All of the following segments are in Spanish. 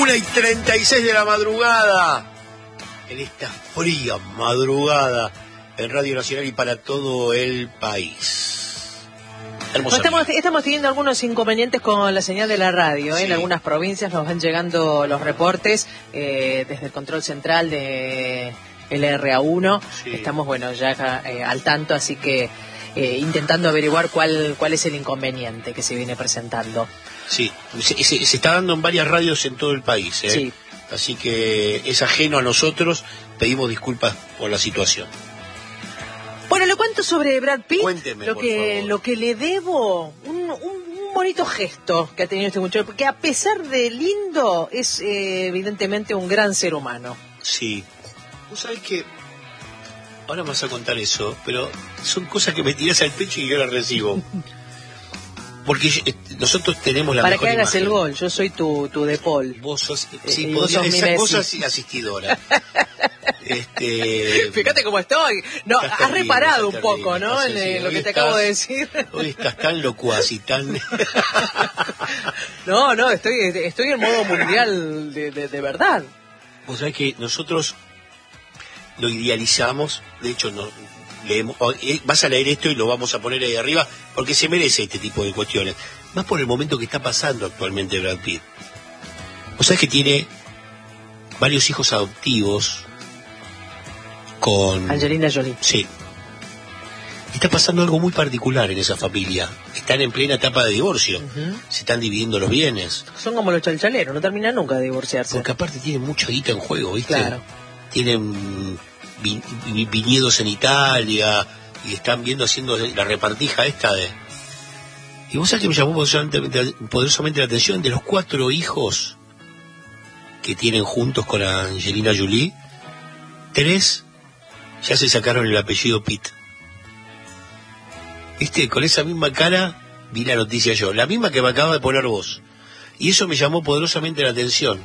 1:36 de la madrugada, en esta fría madrugada, en Radio Nacional y para todo el país. Estamos teniendo algunos inconvenientes con la señal de la radio. Sí. En algunas provincias nos van llegando los reportes desde el control central de LRA1. Sí. Estamos, ya al tanto, así que intentando averiguar cuál es el inconveniente que se viene presentando. Sí, se está dando en varias radios en todo el país, Sí. Así que es ajeno a nosotros, pedimos disculpas por la situación. Bueno, le cuento sobre Brad Pitt. Cuénteme, por favor. Lo que le debo, un bonito gesto que ha tenido este muchacho, porque a pesar de lindo, es evidentemente un gran ser humano. Sí. Vos sabés que ahora me vas a contar eso, pero son cosas que me tirás al pecho y yo las recibo. Porque nosotros tenemos la para mejor que hagas imagen. El gol, yo soy tu de Paul. Vos sos, sí, vos sos esa cosa sí, asistidora. Fíjate cómo estoy. No, has terrible, reparado un terrible, poco, ¿no? En lo que te acabo de decir. Hoy estás tan locuaz y tan... No, estoy en modo mundial de verdad. Vos sabés que nosotros lo idealizamos, de hecho leemos, vas a leer esto y lo vamos a poner ahí arriba porque se merece este tipo de cuestiones, más por el momento que está pasando actualmente Brad Pitt. Vos sabés que tiene varios hijos adoptivos con Angelina Jolie. Sí. Está pasando algo muy particular en esa familia. Están en plena etapa de divorcio. Se están dividiendo los bienes. Son como los chalchaleros, no terminan nunca de divorciarse. Porque aparte tienen mucha guita en juego, ¿viste? Claro. Tienen viñedos en Italia y están haciendo la repartija esta de... Y vos sabés que me llamó poderosamente la atención, de los 4 hijos que tienen juntos con Angelina Jolie, 3 ya se sacaron el apellido Pitt. ¿Viste? Con esa misma cara vi la noticia yo, la misma que me acaba de poner vos. Y eso me llamó poderosamente la atención.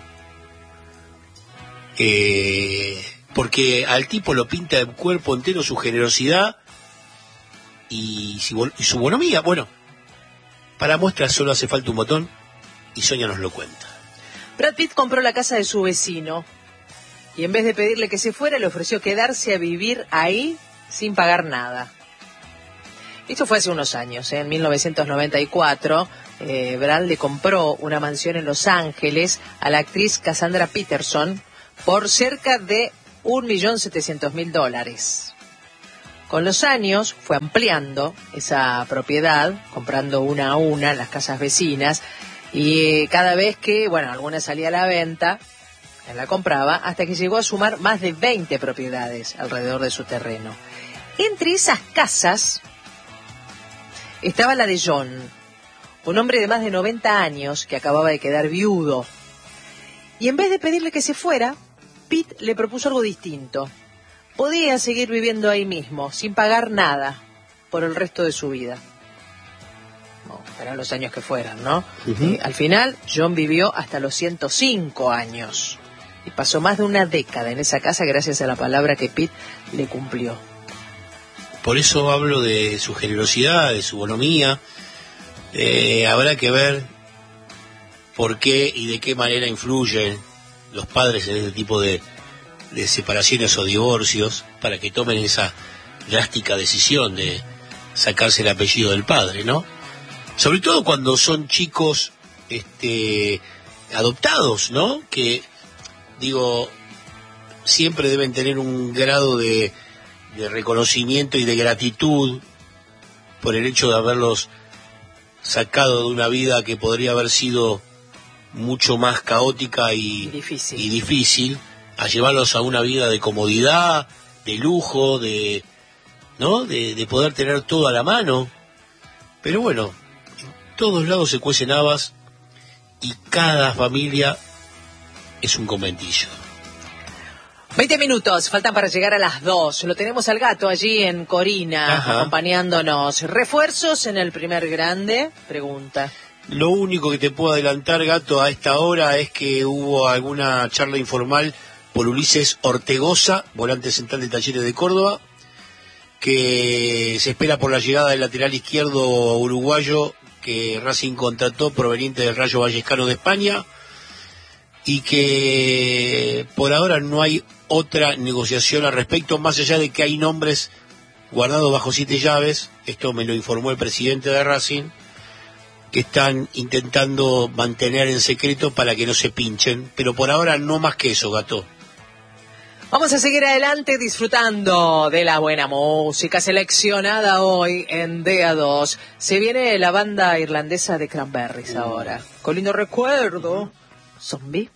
Porque al tipo lo pinta de cuerpo entero su generosidad y su bonomía. Bueno, para muestra solo hace falta un botón y Sonia nos lo cuenta. Brad Pitt compró la casa de su vecino y en vez de pedirle que se fuera, le ofreció quedarse a vivir ahí sin pagar nada. Esto fue hace unos años, en 1994. Brad le compró una mansión en Los Ángeles a la actriz Cassandra Peterson por cerca de $1.700.000. Con los años fue ampliando esa propiedad, comprando una a una las casas vecinas, y cada vez que, alguna salía a la venta, él la compraba, hasta que llegó a sumar más de 20 propiedades alrededor de su terreno. Entre esas casas estaba la de John, un hombre de más de 90 años que acababa de quedar viudo. Y en vez de pedirle que se fuera, Pitt le propuso algo distinto. Podía seguir viviendo ahí mismo, sin pagar nada, por el resto de su vida. Eran los años que fueran, ¿no? Al final, John vivió hasta los 105 años. Y pasó más de una década en esa casa gracias a la palabra que Pitt le cumplió. Por eso hablo de su generosidad, de su bonomía. Habrá que ver por qué y de qué manera influyen los padres en este tipo de separaciones o divorcios para que tomen esa drástica decisión de sacarse el apellido del padre, ¿no? Sobre todo cuando son chicos adoptados, ¿no? Que, siempre deben tener un grado de reconocimiento y de gratitud por el hecho de haberlos sacado de una vida que podría haber sido mucho más caótica y difícil, a llevarlos a una vida de comodidad, de lujo, de poder tener todo a la mano. Pero bueno, en todos lados se cuecen habas y cada familia es un conventillo. 20 minutos, faltan para llegar a las 2. Lo tenemos al gato allí en Corina, acompañándonos. ¿Refuerzos en el primer grande? Pregunta. Lo único que te puedo adelantar, gato, a esta hora es que hubo alguna charla informal por Ulises Ortegoza, volante central de Talleres de Córdoba, que se espera por la llegada del lateral izquierdo uruguayo que Racing contrató proveniente del Rayo Vallecano de España. y que por ahora no hay otra negociación al respecto, más allá de que hay nombres guardados bajo 7 llaves, esto me lo informó el presidente de Racing, que están intentando mantener en secreto para que no se pinchen, pero por ahora no más que eso, Gato. Vamos a seguir adelante disfrutando de la buena música seleccionada hoy en DA2. Se viene la banda irlandesa de Cranberries ahora. Con lindo recuerdo. Zombie.